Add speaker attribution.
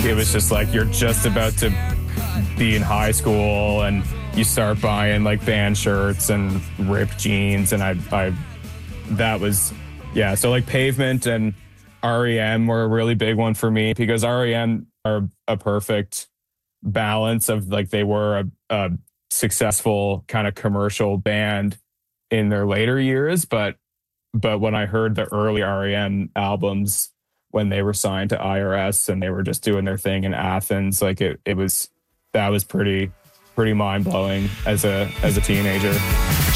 Speaker 1: it was just like you're just about to be in high school and you start buying like band shirts and ripped jeans, and I that was, yeah. So like Pavement and REM were a really big one for me because REM are a perfect balance of like they were a successful kind of commercial band in their later years, but when I heard the early REM albums when they were signed to IRS and they were just doing their thing in Athens, like it was, that was pretty mind blowing as a teenager.